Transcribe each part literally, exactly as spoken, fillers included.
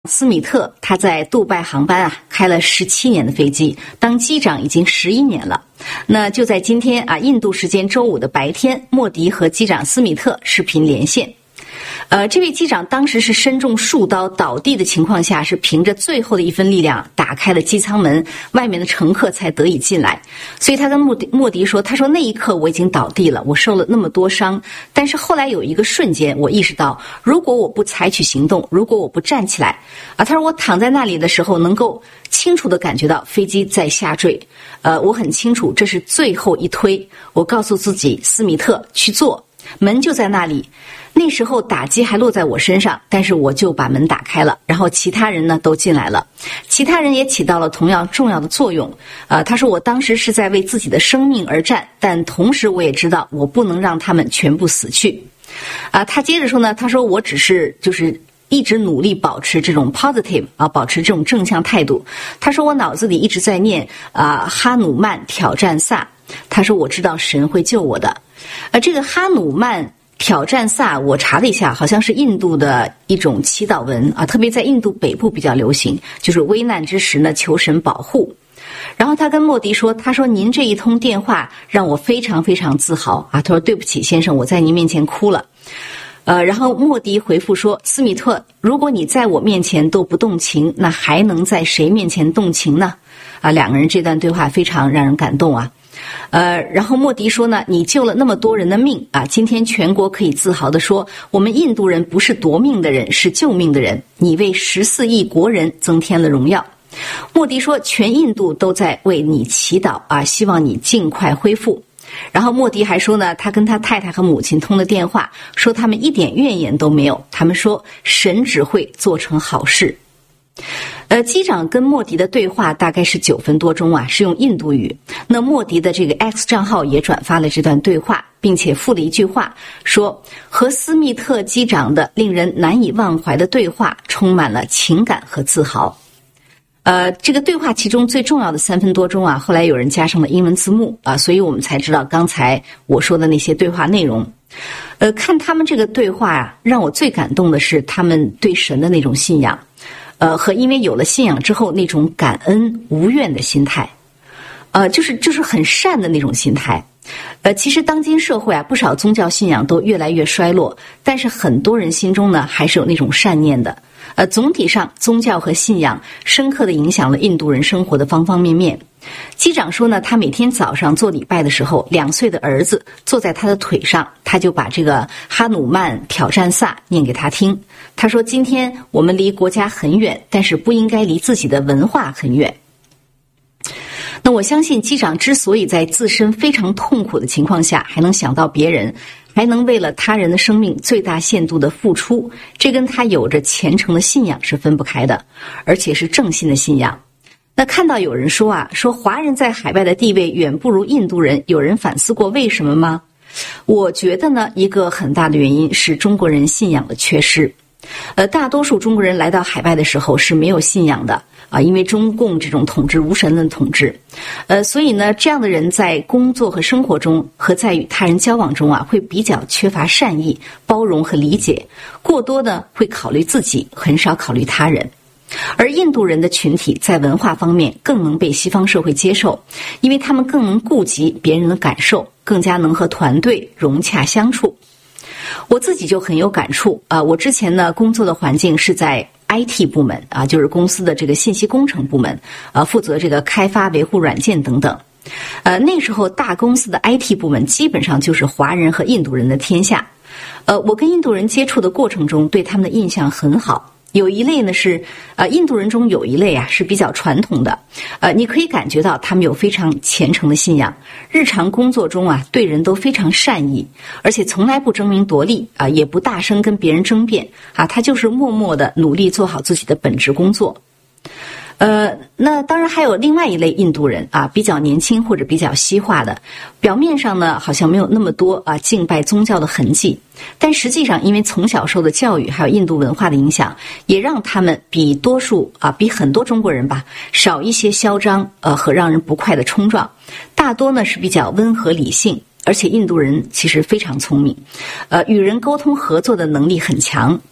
斯米特他在杜拜航班啊开了十七年的飞机，当机长已经十一年了。那就在今天啊，印度时间周五的白天，莫迪和机长斯米特视频连线。呃，这位机长当时是身中数刀倒地的情况下，是凭着最后的一分力量打开了机舱门，外面的乘客才得以进来。所以他跟莫迪莫迪说，他说那一刻我已经倒地了，我受了那么多伤，但是后来有一个瞬间我意识到，如果我不采取行动，如果我不站起来啊，他说我躺在那里的时候能够清楚地感觉到飞机在下坠，呃，我很清楚这是最后一推，我告诉自己斯米特去做，门就在那里。那时候打击还落在我身上，但是我就把门打开了，然后其他人呢都进来了，其他人也起到了同样重要的作用。呃，他说我当时是在为自己的生命而战，但同时我也知道我不能让他们全部死去。啊、呃，他接着说呢，他说我只是就是一直努力保持这种 positive 啊，保持这种正向态度。他说我脑子里一直在念啊、呃、哈努曼挑战萨，他说我知道神会救我的。呃，这个哈努曼挑战萨，我查了一下，好像是印度的一种祈祷文啊，特别在印度北部比较流行，就是危难之时呢，求神保护。然后他跟莫迪说，他说您这一通电话让我非常非常自豪啊，他说对不起先生，我在您面前哭了。呃，然后莫迪回复说，斯米特，如果你在我面前都不动情，那还能在谁面前动情呢？啊，两个人这段对话非常让人感动啊。呃，然后莫迪说呢，你救了那么多人的命啊，今天全国可以自豪地说，我们印度人不是夺命的人，是救命的人，你为十四亿国人增添了荣耀。莫迪说，全印度都在为你祈祷啊，希望你尽快恢复。然后莫迪还说呢，他跟他太太和母亲通了电话，说他们一点怨言都没有，他们说神只会做成好事。呃，机长跟莫迪的对话大概是九分多钟啊，是用印度语。那莫迪的这个 X 账号也转发了这段对话，并且附了一句话，说和斯密特机长的令人难以忘怀的对话充满了情感和自豪。呃，这个对话其中最重要的三分多钟啊，后来有人加上了英文字幕啊，所以我们才知道刚才我说的那些对话内容。呃，看他们这个对话啊，让我最感动的是他们对神的那种信仰。呃，和因为有了信仰之后那种感恩无怨的心态，呃，就是就是很善的那种心态。呃，其实当今社会啊，不少宗教信仰都越来越衰落，但是很多人心中呢还是有那种善念的。呃，总体上宗教和信仰深刻地影响了印度人生活的方方面面。机长说呢，他每天早上做礼拜的时候，两岁的儿子坐在他的腿上，他就把这个哈努曼挑战萨念给他听。他说，今天我们离国家很远，但是不应该离自己的文化很远。那我相信机长之所以在自身非常痛苦的情况下还能想到别人，还能为了他人的生命最大限度的付出，这跟他有着虔诚的信仰是分不开的，而且是正信的信仰。那看到有人说啊，说华人在海外的地位远不如印度人，有人反思过为什么吗？我觉得呢，一个很大的原因是中国人信仰的缺失。呃，大多数中国人来到海外的时候是没有信仰的啊，因为中共这种统治无神论统治，呃，所以呢，这样的人在工作和生活中和在与他人交往中啊，会比较缺乏善意、包容和理解，过多的会考虑自己，很少考虑他人。而印度人的群体在文化方面更能被西方社会接受，因为他们更能顾及别人的感受，更加能和团队融洽相处。我自己就很有感触啊、呃！我之前呢工作的环境是在 I T 部门啊，就是公司的这个信息工程部门，呃，负责这个开发、维护软件等等。呃，那时候大公司的 I T 部门基本上就是华人和印度人的天下。呃，我跟印度人接触的过程中，对他们的印象很好。有一类呢是，呃，印度人中有一类啊是比较传统的，呃，你可以感觉到他们有非常虔诚的信仰，日常工作中啊对人都非常善意，而且从来不争名夺利啊，也不大声跟别人争辩啊，他就是默默的努力做好自己的本职工作。呃，那当然还有另外一类印度人啊，比较年轻或者比较西化的，表面上呢好像没有那么多啊敬拜宗教的痕迹，但实际上因为从小受的教育还有印度文化的影响，也让他们比多数啊比很多中国人吧少一些嚣张呃和让人不快的冲撞，大多呢是比较温和理性，而且印度人其实非常聪明，呃与人沟通合作的能力很强。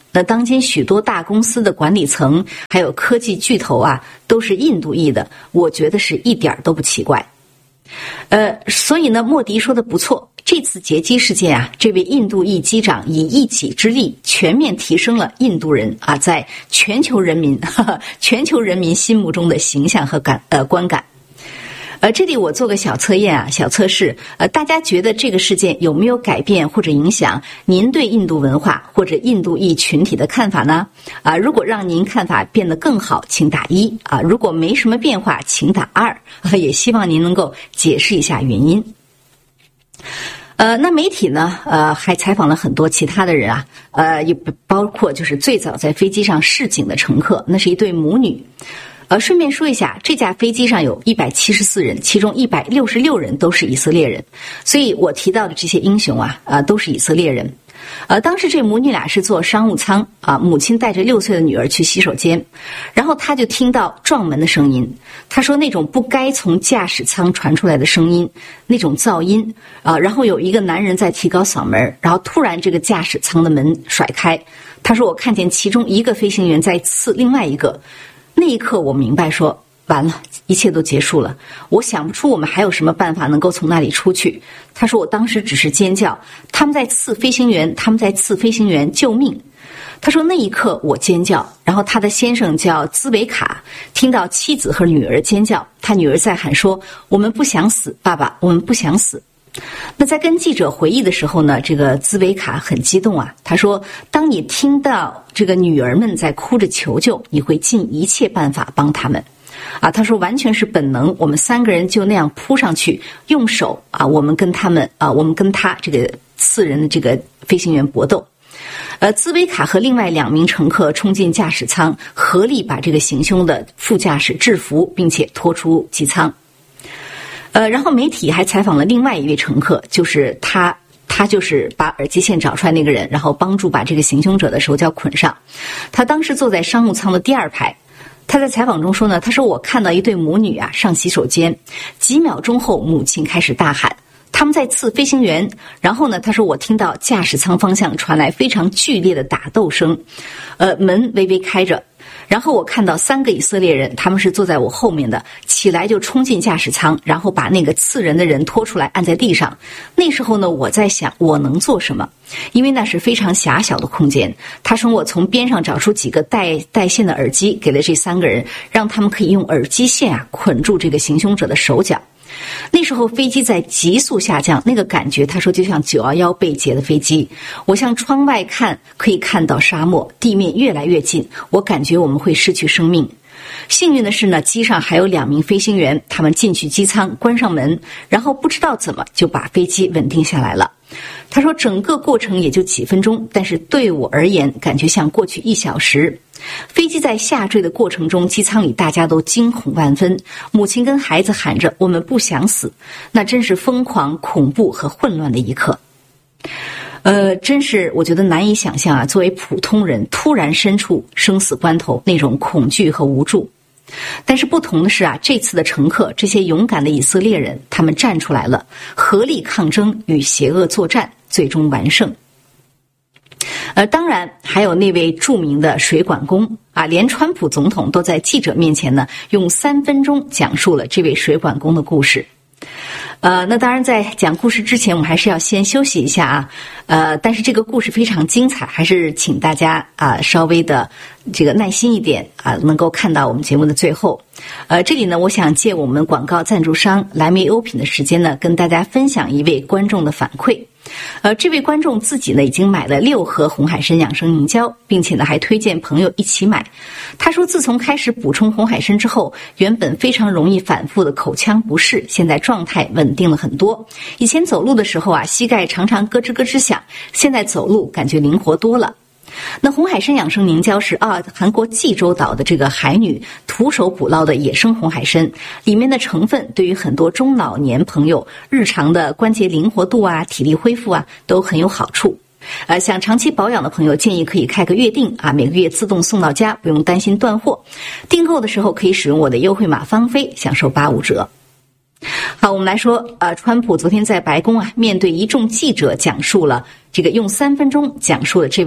那当今许多大公司的管理层还有科技巨头啊，都是印度裔的，我觉得是一点都不奇怪。呃，所以呢，莫迪说的不错，这次劫机事件啊，这位印度裔机长以一己之力全面提升了印度人啊在全球人民哈哈全球人民心目中的形象和感呃观感。呃，这里我做个小测验啊，小测试。呃，大家觉得这个事件有没有改变或者影响您对印度文化或者印度裔群体的看法呢？啊，如果让您看法变得更好，请打一啊；如果没什么变化，请打二。啊，也希望您能够解释一下原因。呃，那媒体呢？呃，还采访了很多其他的人啊，呃，也包括就是最早在飞机上示警的乘客，那是一对母女。呃，顺便说一下，这架飞机上有一百七十四人，其中一百六十六人都是以色列人，所以我提到的这些英雄啊，啊、呃，都是以色列人。呃，当时这母女俩是坐商务舱啊，母亲带着六岁的女儿去洗手间，然后她就听到撞门的声音。她说那种不该从驾驶舱传出来的声音，那种噪音啊，然后有一个男人在提高嗓门，然后突然这个驾驶舱的门甩开。她说我看见其中一个飞行员在刺另外一个。那一刻我明白说完了，一切都结束了，我想不出我们还有什么办法能够从那里出去。他说我当时只是尖叫，他们在刺飞行员，他们在刺飞行员，救命。他说那一刻我尖叫，然后他的先生叫兹维卡，听到妻子和女儿尖叫，他女儿在喊说我们不想死，爸爸，我们不想死。那在跟记者回忆的时候呢，这个兹维卡很激动啊，他说当你听到这个女儿们在哭着求救，你会尽一切办法帮他们啊。他说完全是本能，我们三个人就那样扑上去，用手啊，我们跟他们啊，我们跟他这个刺人的这个飞行员搏斗。呃，兹维卡和另外两名乘客冲进驾驶舱，合力把这个行凶的副驾驶制服，并且拖出机舱。呃，然后媒体还采访了另外一位乘客，就是他，他就是把耳机线找出来那个人，然后帮助把这个行凶者的手脚捆上。他当时坐在商务舱的第二排。他在采访中说呢，他说我看到一对母女啊上洗手间，几秒钟后母亲开始大喊，他们在刺飞行员。然后呢，他说我听到驾驶舱方向传来非常剧烈的打斗声，呃，门微微开着。然后我看到三个以色列人，他们是坐在我后面的，起来就冲进驾驶舱，然后把那个刺人的人拖出来按在地上。那时候呢，我在想我能做什么，因为那是非常狭小的空间。他说我从边上找出几个带带线的耳机，给了这三个人，让他们可以用耳机线啊捆住这个行凶者的手脚。那时候飞机在急速下降，那个感觉他说就像九一一被劫的飞机。我向窗外看，可以看到沙漠，地面越来越近，我感觉我们会失去生命。幸运的是呢，机上还有两名飞行员，他们进去机舱关上门，然后不知道怎么就把飞机稳定下来了。他说整个过程也就几分钟，但是对我而言感觉像过去一小时。飞机在下坠的过程中，机舱里大家都惊恐万分，母亲跟孩子喊着我们不想死，那真是疯狂、恐怖和混乱的一刻。呃，真是我觉得难以想象啊，作为普通人突然身处生死关头那种恐惧和无助。但是不同的是啊，这次的乘客，这些勇敢的以色列人，他们站出来了，合力抗争，与邪恶作战，最终完胜。呃，当然还有那位著名的水管工啊，连川普总统都在记者面前呢，用三分钟讲述了这位水管工的故事。呃，那当然在讲故事之前，我们还是要先休息一下啊。呃，但是这个故事非常精彩，还是请大家啊稍微的这个耐心一点啊，能够看到我们节目的最后。呃，这里呢，我想借我们广告赞助商蓝莓优品的时间呢，跟大家分享一位观众的反馈。呃，这位观众自己呢已经买了六盒红海参养生凝胶，并且呢还推荐朋友一起买。他说，自从开始补充红海参之后，原本非常容易反复的口腔不适，现在状态稳定了很多。以前走路的时候啊，膝盖常常咯吱咯吱响，现在走路感觉灵活多了。那红海参养生凝胶是啊，韩国济州岛的这个海女徒手捕捞的野生红海参，里面的成分对于很多中老年朋友日常的关节灵活度啊、体力恢复啊都很有好处。呃，想长期保养的朋友建议可以开个月订啊，每个月自动送到家，不用担心断货。订购的时候可以使用我的优惠码芳菲，享受八五折。好，我们来说，呃，川普昨天在白宫啊，面对一众记者讲述了这个用三分钟讲述了这位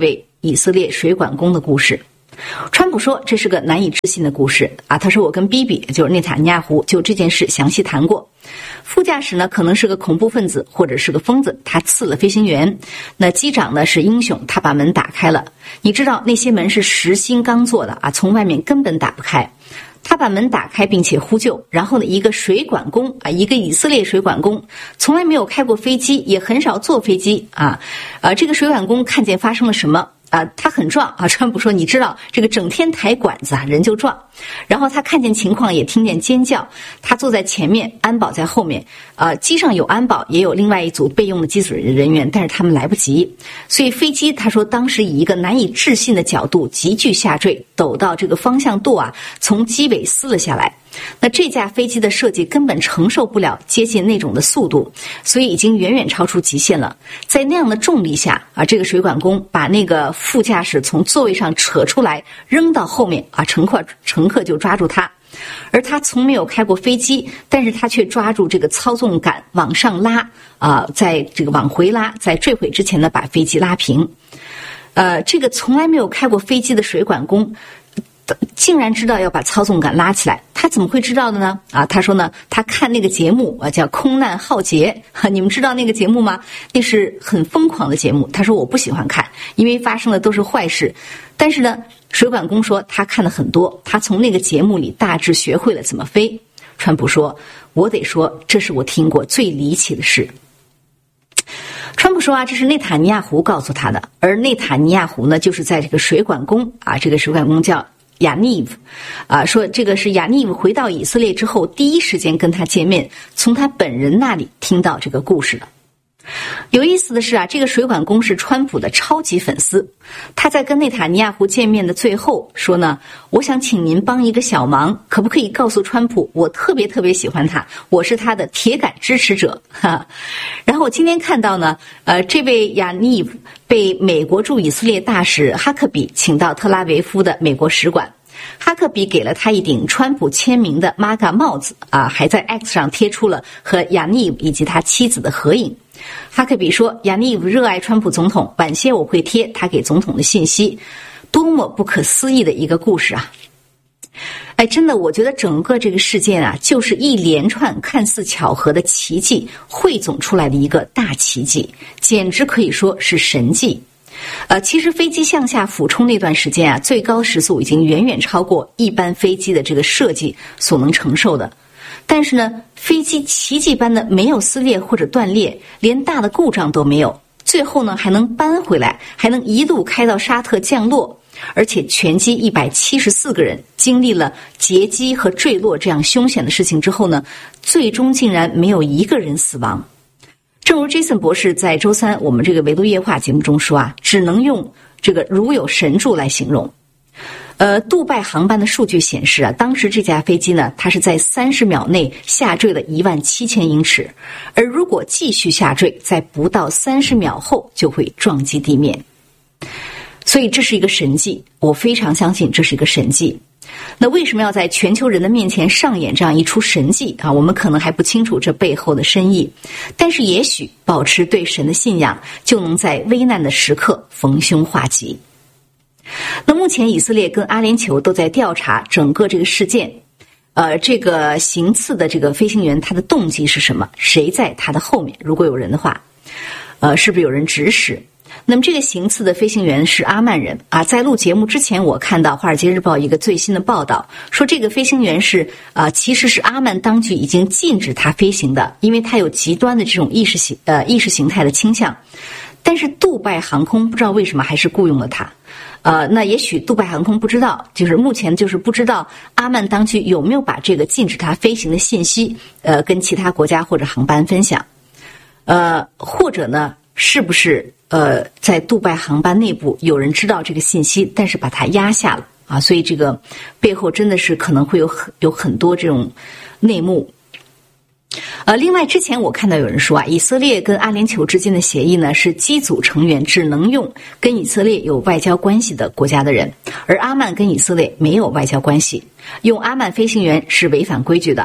以色列水管工的故事。川普说这是个难以置信的故事啊！他说我跟比比，就是内塔尼亚胡，就这件事详细谈过。副驾驶呢可能是个恐怖分子或者是个疯子，他刺了飞行员。那机长呢是英雄，他把门打开了。你知道那些门是实心钢做的啊，从外面根本打不开。他把门打开并且呼救，然后呢，一个水管工啊，一个以色列水管工，从来没有开过飞机，也很少坐飞机啊，呃，这个水管工看见发生了什么。啊，他很壮啊！川普说：“你知道这个整天抬管子啊，人就壮。”然后他看见情况，也听见尖叫。他坐在前面，安保在后面。呃，机上有安保，也有另外一组备用的机组人员，但是他们来不及。所以飞机，他说当时以一个难以置信的角度急剧下坠，陡到这个方向舵啊，从机尾撕了下来。那这架飞机的设计根本承受不了接近那种的速度，所以已经远远超出极限了。在那样的重力下啊，这个水管工把那个副驾驶从座位上扯出来，扔到后面啊，乘客乘客就抓住他。而他从没有开过飞机，但是他却抓住这个操纵杆往上拉啊、呃，在这个往回拉，在坠毁之前呢，把飞机拉平。呃，这个从来没有开过飞机的水管工竟然知道要把操纵杆拉起来，他怎么会知道的呢？啊，他说呢，他看那个节目啊，叫《空难浩劫》，你们知道那个节目吗？那是很疯狂的节目。他说我不喜欢看，因为发生的都是坏事。但是呢，水管工说他看了很多，他从那个节目里大致学会了怎么飞。川普说，我得说，这是我听过最离奇的事。川普说啊，这是内塔尼亚胡告诉他的，而内塔尼亚胡呢，就是在这个水管工啊，这个水管工叫亚尼夫，啊，说这个是亚尼夫回到以色列之后第一时间跟他见面，从他本人那里听到这个故事的。有意思的是啊，这个水管工是川普的超级粉丝，他在跟内塔尼亚胡见面的最后说呢，我想请您帮一个小忙，可不可以告诉川普，我特别特别喜欢他，我是他的铁杆支持者。哈，然后我今天看到呢，呃，这位亚尼夫被美国驻以色列大使哈克比请到特拉维夫的美国使馆。哈克比给了他一顶川普签名的 M A G A 帽子啊，还在 X 上贴出了和亚尼夫以及他妻子的合影。哈克比说，亚尼夫热爱川普总统，晚些我会贴他给总统的信息。多么不可思议的一个故事啊！哎，真的，我觉得整个这个事件啊，就是一连串看似巧合的奇迹汇总出来的一个大奇迹，简直可以说是神迹。呃，其实飞机向下俯冲那段时间啊，最高时速已经远远超过一般飞机的这个设计所能承受的。但是呢，飞机奇迹般的没有撕裂或者断裂，连大的故障都没有，最后呢还能搬回来，还能一路开到沙特降落，而且全机一百七十四个人经历了劫机和坠落这样凶险的事情之后呢，最终竟然没有一个人死亡。正如 Jason 博士在周三我们这个维度夜话节目中说啊，只能用这个如有神助来形容。呃，杜拜航班的数据显示啊，当时这架飞机呢，它是在三十秒内下坠了一万七千英尺，而如果继续下坠，在不到三十秒后就会撞击地面。所以这是一个神迹，我非常相信这是一个神迹。那为什么要在全球人的面前上演这样一出神迹啊？我们可能还不清楚这背后的深意，但是也许保持对神的信仰，就能在危难的时刻逢凶化吉。那目前以色列跟阿联酋都在调查整个这个事件，呃，这个行刺的这个飞行员他的动机是什么？谁在他的后面？如果有人的话，呃，是不是有人指使？那么这个行刺的飞行员是阿曼人啊，在录节目之前，我看到《华尔街日报》一个最新的报道，说这个飞行员是啊、呃，其实是阿曼当局已经禁止他飞行的，因为他有极端的这种意识形呃意识形态的倾向。但是杜拜航空不知道为什么还是雇佣了他，呃，那也许杜拜航空不知道，就是目前就是不知道阿曼当局有没有把这个禁止他飞行的信息，呃，跟其他国家或者航班分享，呃，或者呢，是不是呃，在杜拜航班内部有人知道这个信息，但是把它压下了啊？所以这个背后真的是可能会有很有很多这种内幕。呃，另外之前我看到有人说啊，以色列跟阿联酋之间的协议呢，是机组成员只能用跟以色列有外交关系的国家的人，而阿曼跟以色列没有外交关系，用阿曼飞行员是违反规矩的。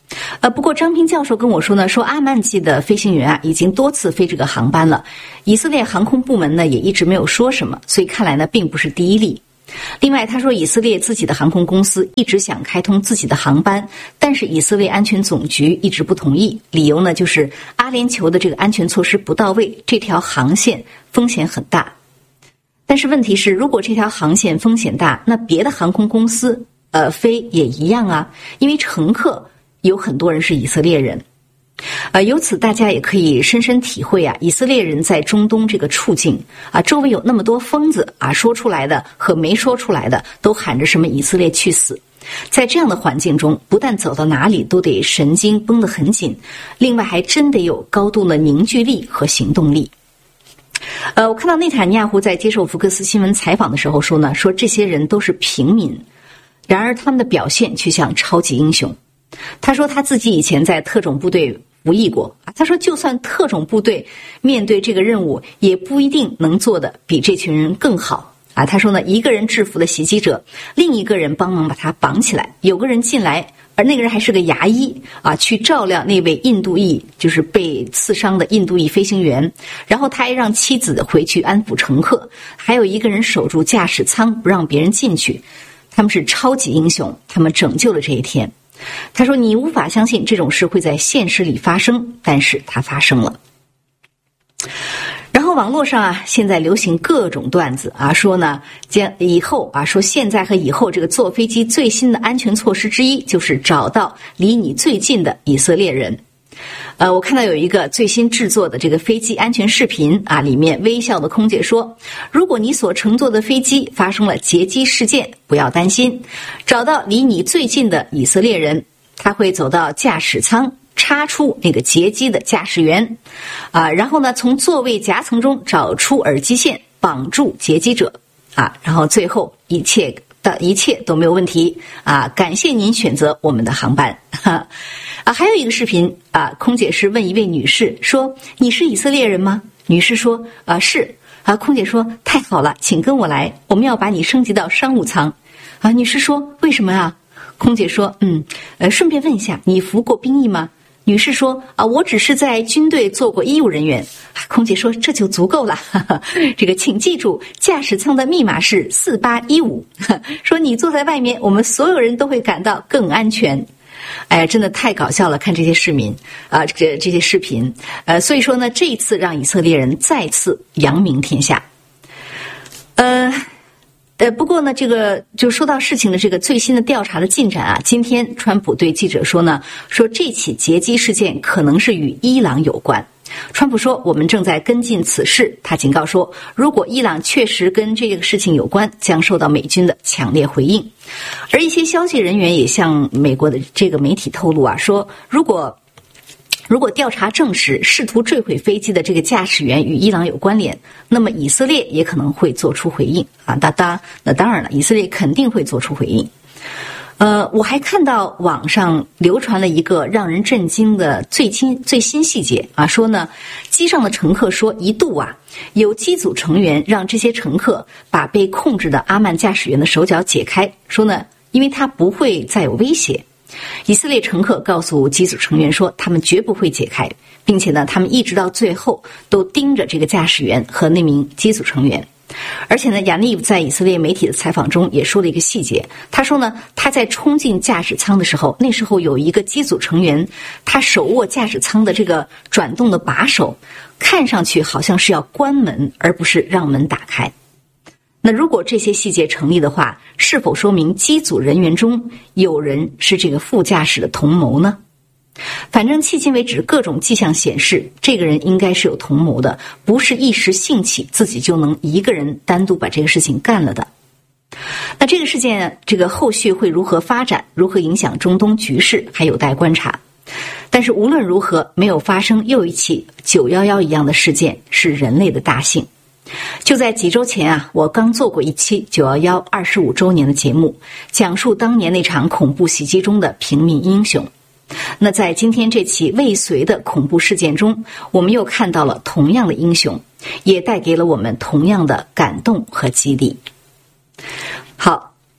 呃，不过张平教授跟我说呢，说阿曼机的飞行员啊，已经多次飞这个航班了，以色列航空部门呢也一直没有说什么，所以看来呢并不是第一例。另外，他说以色列自己的航空公司一直想开通自己的航班，但是以色列安全总局一直不同意，理由呢就是阿联酋的这个安全措施不到位，这条航线风险很大。但是问题是，如果这条航线风险大，那别的航空公司呃飞也一样啊，因为乘客有很多人是以色列人。呃，由此大家也可以深深体会啊，以色列人在中东这个处境啊，周围有那么多疯子啊，说出来的和没说出来的都喊着什么以色列去死。在这样的环境中，不但走到哪里都得神经绷得很紧，另外还真得有高度的凝聚力和行动力。呃，我看到内塔尼亚胡在接受福克斯新闻采访的时候说呢，说这些人都是平民，然而他们的表现却像超级英雄。他说他自己以前在特种部队服役过啊，他说就算特种部队面对这个任务，也不一定能做得比这群人更好啊。他说呢，一个人制服了袭击者，另一个人帮忙把他绑起来，有个人进来，而那个人还是个牙医啊，去照料那位印度裔就是被刺伤的印度裔飞行员，然后他还让妻子回去安抚乘客，还有一个人守住驾驶舱不让别人进去。他们是超级英雄，他们拯救了这一天。他说你无法相信这种事会在现实里发生，但是它发生了。然后网络上啊，现在流行各种段子啊，说呢，将以后啊，说现在和以后这个坐飞机最新的安全措施之一就是找到离你最近的以色列人。呃，我看到有一个最新制作的这个飞机安全视频啊，里面微笑的空姐说，如果你所乘坐的飞机发生了劫机事件，不要担心，找到离你最近的以色列人，他会走到驾驶舱，插出那个劫机的驾驶员啊，然后呢从座位夹层中找出耳机线，绑住劫机者啊，然后最后一切的一切都没有问题啊！感谢您选择我们的航班哈啊！还有一个视频啊，空姐是问一位女士说：“你是以色列人吗？”女士说：“啊，是。”啊，空姐说：“太好了，请跟我来，我们要把你升级到商务舱。”啊，女士说：“为什么啊？”空姐说：“嗯，呃，顺便问一下，你服过兵役吗？”女士说：“啊，我只是在军队做过医务人员。”空姐说：“这就足够了。哈哈，这个请记住，驾驶舱的密码是四八一五。说你坐在外面，我们所有人都会感到更安全。”哎呀，真的太搞笑了！看这些市民啊，这这些视频，呃，所以说呢，这一次让以色列人再次扬名天下。呃。呃，不过呢，这个就说到事情的这个最新的调查的进展啊，今天川普对记者说呢，说这起劫机事件可能是与伊朗有关。川普说，我们正在跟进此事。他警告说，如果伊朗确实跟这个事情有关，将受到美军的强烈回应。而一些消息人员也向美国的这个媒体透露啊，说如果如果调查证实试图坠毁飞机的这个驾驶员与伊朗有关联，那么以色列也可能会做出回应啊！当当，那当然了，以色列肯定会做出回应。呃，我还看到网上流传了一个让人震惊的最新最新细节啊，说呢，机上的乘客说，一度啊，有机组成员让这些乘客把被控制的阿曼驾驶员的手脚解开，说呢，因为他不会再有威胁。以色列乘客告诉机组成员说，他们绝不会解开，并且呢，他们一直到最后都盯着这个驾驶员和那名机组成员。而且呢，亚尼夫在以色列媒体的采访中也说了一个细节，他说呢，他在冲进驾驶舱的时候，那时候有一个机组成员，他手握驾驶舱的这个转动的把手，看上去好像是要关门，而不是让门打开。那如果这些细节成立的话，是否说明机组人员中有人是这个副驾驶的同谋呢？反正迄今为止，各种迹象显示，这个人应该是有同谋的，不是一时兴起自己就能一个人单独把这个事情干了的。那这个事件，这个后续会如何发展，如何影响中东局势，还有待观察。但是无论如何，没有发生又一起九一一一样的事件，是人类的大幸。就在几周前啊，我刚做过一期九一一二十五周年的节目，讲述当年那场恐怖袭击中的平民英雄。那在今天这起未遂的恐怖事件中，我们又看到了同样的英雄，也带给了我们同样的感动和激励。好，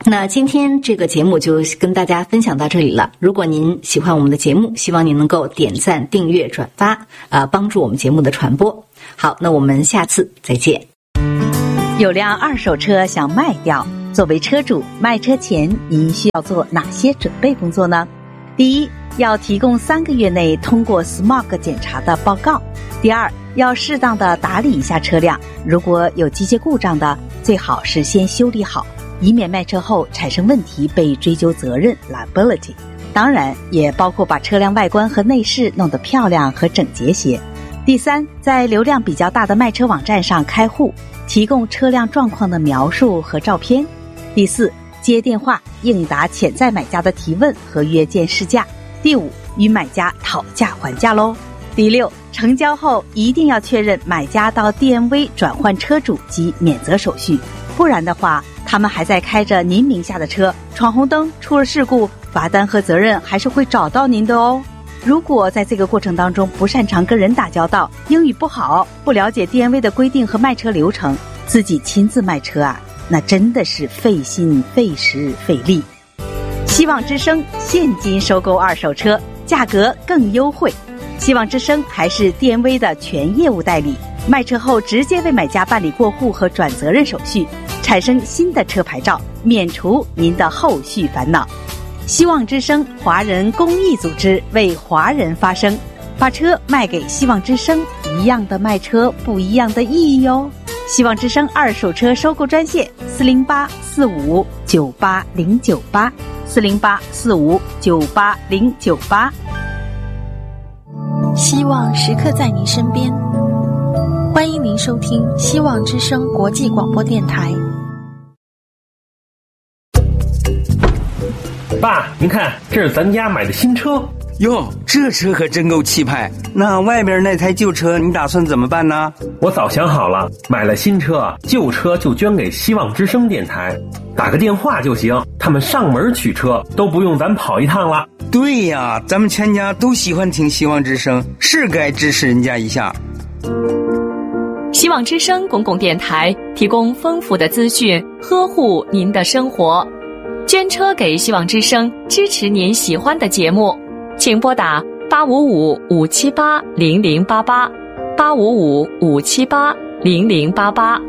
那今天这个节目就跟大家分享到这里了。如果您喜欢我们的节目，希望您能够点赞、订阅、转发，啊、呃，帮助我们节目的传播。好，那我们下次再见。 有辆二手车想卖掉，作为车主，卖车前您需要做哪些准备工作呢？第一，要提供三个月内通过 S M O G 检查的报告。第二，要适当的打理一下车辆，如果有机械故障的，最好是先修理好，以免卖车后产生问题被追究责任 liability。 当然也包括把车辆外观和内饰弄得漂亮和整洁些。第三，在流量比较大的卖车网站上开户，提供车辆状况的描述和照片。第四，接电话应答潜在买家的提问和约见试驾。第五，与买家讨价还价咯。第六，成交后一定要确认买家到 D M V 转换车主及免责手续，不然的话他们还在开着您名下的车，闯红灯出了事故，罚单和责任还是会找到您的哦。如果在这个过程当中不擅长跟人打交道，英语不好，不了解 D M V 的规定和卖车流程，自己亲自卖车啊，那真的是费心费时费力。希望之声现金收购二手车，价格更优惠。希望之声还是 D M V 的全业务代理，卖车后直接为买家办理过户和转责任手续，产生新的车牌照，免除您的后续烦恼。希望之声华人公益组织为华人发声，把车卖给希望之声，一样的卖车，不一样的意义哟。希望之声二手车收购专线四零八四五九八零九八四零八四五九八零九八。 希望时刻在您身边，欢迎您收听希望之声国际广播电台。 爸，您看，这是咱家买的新车哟，这车可真够气派。那外边那台旧车你打算怎么办呢？ 我早想好了，买了新车，旧车就捐给希望之声电台，打个电话就行，他们上门取车，都不用咱跑一趟了。 对呀，咱们全家都喜欢听希望之声，是该支持人家一下。 希望之声公共电台提供丰富的资讯，呵护您的生活。捐车给希望之声，支持您喜欢的节目，请拨打八五五五七八零零八八八五五五七八零零八八。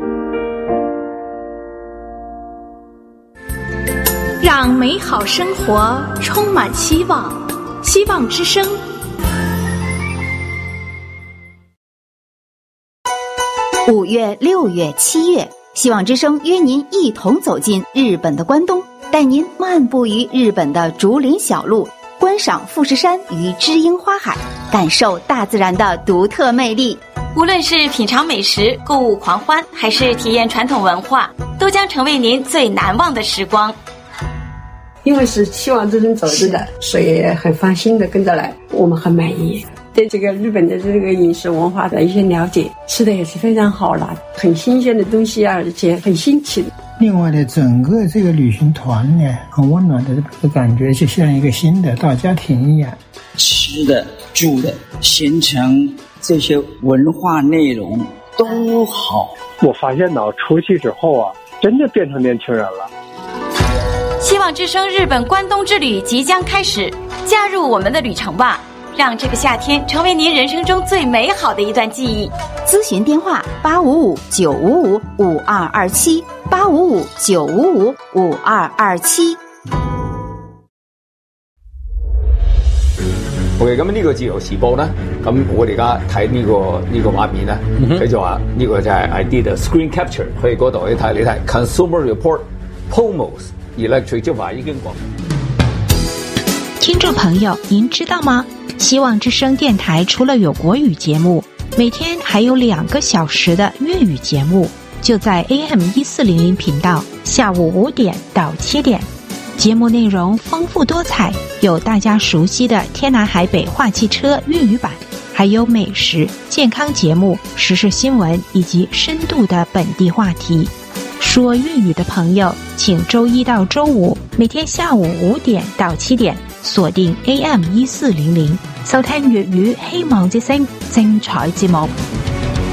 让美好生活充满希望，希望之声。 五月、六月、七月，希望之声约您一同走进日本的关东，带您漫步于日本的竹林小路，观赏富士山与知樱花海，感受大自然的独特魅力。 无论是品尝美食、购物狂欢，还是体验传统文化，都将成为您最难忘的时光。 因为是希望之声组织的，所以很放心的跟着来，我们很满意。对这个日本的这个饮食文化的一些了解，吃的也是非常好了，很新鲜的东西啊，而且很新奇的。 另外呢，整个这个旅行团呢，很温暖的这个感觉，就像一个新的大家庭一样。 吃的、住的、行程这些文化内容都好。 我发现到出去之后啊，真的变成年轻人了。 希望之声日本关东之旅即将开始，加入我们的旅程吧，让这个夏天成为您人生中最美好的一段记忆。 咨询电话八五五九五五五二二七八五五九五五五二二七。 OK， 咁呢個自由時報咧，咁我哋而家睇呢個呢、這個畫面咧，佢、嗯、就話呢個就係 I did a screen capture， 去嗰度你睇你睇 Consumer Report P O M O S Electric 就話已經講。 聽眾朋友，您知道嗎？希望之聲電台除了有國語節目，每天還有兩個小時的粵語節目，就在 A M 一四零零頻道，下午五點到七點。節目內容豐富多彩，有大家熟悉的天南海北話汽車粵語版，還有美食、健康節目、時事新聞以及深度的本地話題。說粵語的朋友，請周一到周五每天下午五點到七點鎖定 A M 一四零零，收聽粵語希望之聲精彩節目。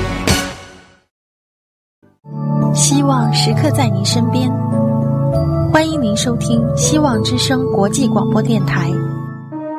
希望時刻在您身邊， 欢迎您收听希望之声国际广播电台